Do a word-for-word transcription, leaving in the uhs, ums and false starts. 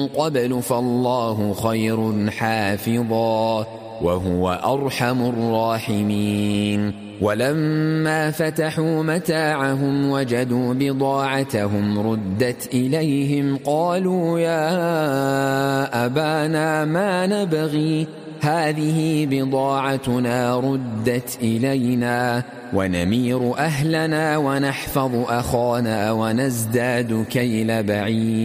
قبل فالله خير حافظا وهو أرحم الراحمين ولما فتحوا متاعهم وجدوا بضاعتهم ردت إليهم قالوا يا أبانا ما نبغي هذه بضاعتنا ردت إلينا ونمير أهلنا ونحفظ أخانا ونزداد كيل بعير